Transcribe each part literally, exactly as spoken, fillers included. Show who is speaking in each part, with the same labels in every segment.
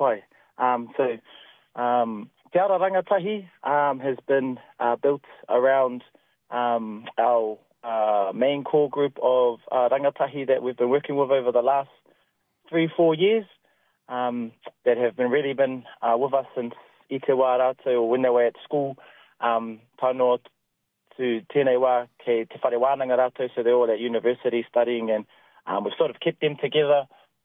Speaker 1: Hi. Um, so, um, Te Ara Rangatahi um, has been uh, built around um, our uh, main core group of uh, rangatahi that we've been working with over the last three, four years um, that have been really been uh, with us since i te wā rātou or when they were at school. Um, tano to tēnei wā kei te whare wānanga rātou, so they're all at university studying, and um, we've sort of kept them together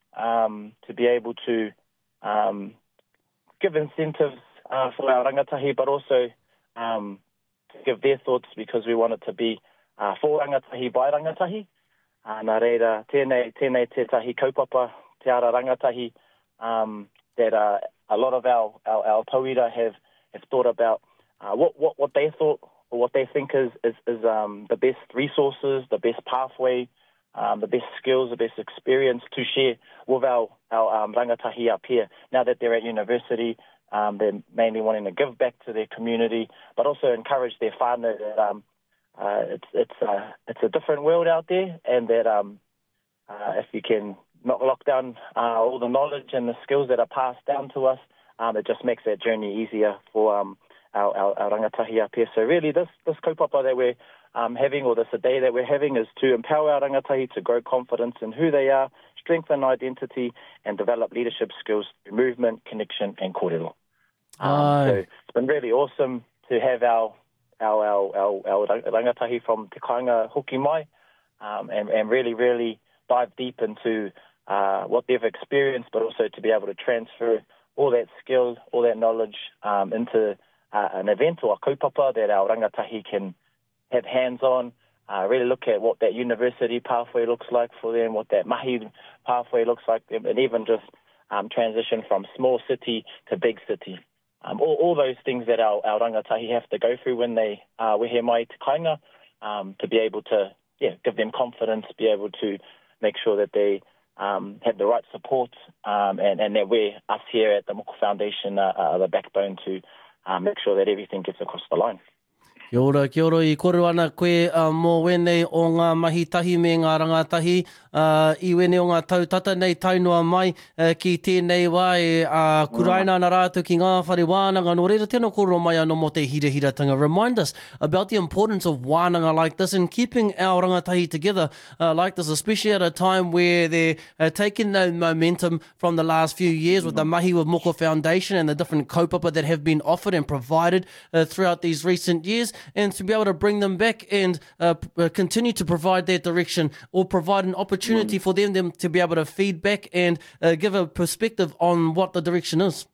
Speaker 1: um, to be able to um, give incentives uh, for our rangatahi, but also um, to give their thoughts, because we want it to be uh, for rangatahi by rangatahi. Uh, nā reira, tēnei, tēnei tētahi kaupapa, te ara rangatahi, um, that uh, a lot of our, our, our tauira have, have thought about uh, what, what, what they thought or what they think is, is, is um, the best resources, the best pathway, um, the best skills, the best experience to share with our, our um, rangatahi up here. Now that they're at university, um, they're mainly wanting to give back to their community, but also encourage their whānau that um, uh, it's, it's, uh, it's a different world out there, and that um, uh, if you can not lock down uh, all the knowledge and the skills that are passed down to us, um, it just makes that journey easier for um, our, our, our rangatahi up here. So really this, this kaupapa that we're um, having, or this a day that we're having, is to empower our rangatahi to grow confidence in who they are, strengthen identity, and develop leadership skills through movement, connection, and kōrero. Um, so it's been really awesome to have our our, our, our, our rangatahi from Te Kāinga hoki mai, um, and, and really, really dive deep into uh, what they've experienced, but also to be able to transfer all that skill, all that knowledge um, into uh, an event or a kaupapa that our rangatahi can have hands-on, uh, really look at what that university pathway looks like for them, what that mahi pathway looks like, and even just um, transition from small city to big city. Um, all, all those things that our, our rangatahi have to go through when they uh, wehe mai Te Kāinga, um, to be able to yeah, give them confidence, be able to make sure that they um, have the right support, um, and, and that we, us here at the Moko Foundation, uh, are the backbone to uh, make sure that everything gets across the line.
Speaker 2: Kia ora, kia ora, I koro ana koe uh, mō wenei o ngā mahi tahi me ngā rangatahi, uh, I wene o ngā tautata nei tainua mai uh, ki tēnei wā e uh, kuraina ana rātou ki ngā whare wānanga. Nō reira tēnā koro mai anō mō te hira hiratanga. Remind us about the importance of wānanga like this and keeping our rangatahi together uh, like this, especially at a time where they're uh, taking the momentum from the last few years with the Mahi with Moko Foundation and the different kaupapa that have been offered and provided uh, throughout these recent years, and to be able to bring them back and uh, p- continue to provide that direction, or provide an opportunity mm. for them, them to be able to feed back and uh, give a perspective on what the direction is.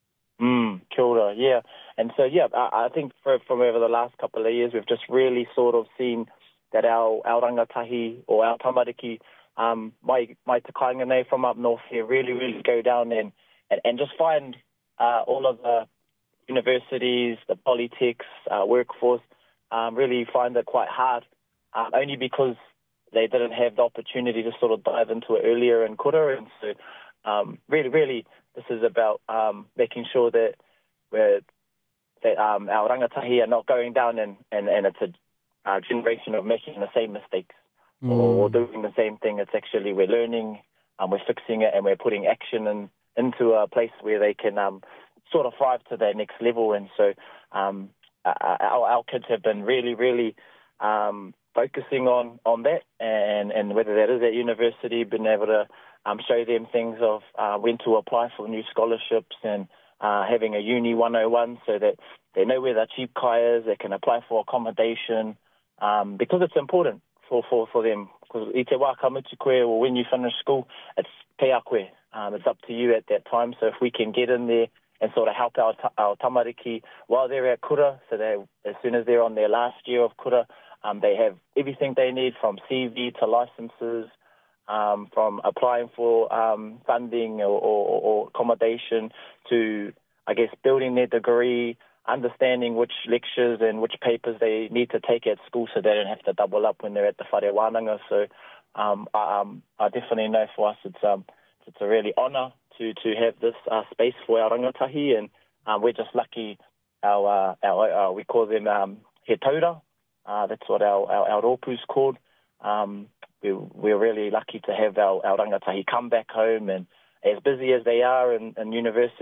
Speaker 1: Mm, kia ora, yeah. And so, yeah, I, I think for, from over the last couple of years, we've just really sort of seen that our, our rangatahi or our tamariki, um, mai, mai Te Kāinga nei from up north here, really, really go down and, and, and just find uh, all of the universities, the polytechs, uh, workforce, um, really find it quite hard, um, only because they didn't have the opportunity to sort of dive into it earlier in kura. And so um, really, really, this is about um, making sure that we're, that um, our rangatahi are not going down and, and, and it's a uh, generation of making the same mistakes mm. or doing the same thing. It's actually we're learning, um, we're fixing it, and we're putting action in, into a place where they can um, sort of thrive to their next level. And so um, our, our kids have been really, really um, focusing on, on that, and, and whether that is at university, been able to um, show them things of uh, when to apply for new scholarships, and uh, having a Uni one oh one so that they know where their cheap kai is, they can apply for accommodation, um, because it's important for, for, for them. Because i te wā ka mutu koe, or when you finish school, it's te a koe. Um, it's up to you at that time. So if we can get in there and sort of help our, our tamariki while they're at kura, so that as soon as they're on their last year of kura, um, they have everything they need, from C V to licenses, um, from applying for um, funding or, or, or accommodation to, I guess, building their degree, understanding which lectures and which papers they need to take at school so they don't have to double up when they're at the whare wānanga. So um, I, um, I definitely know for us it's, um, it's a really honour to, to have this uh, space for our rangatahi, and um, we're just lucky. Our, uh, our uh, we call them um, he taura. Uh, that's what our, our, our rōpu's called. Um, we, we're really lucky to have our, our rangatahi come back home, and as busy as they are in, in university,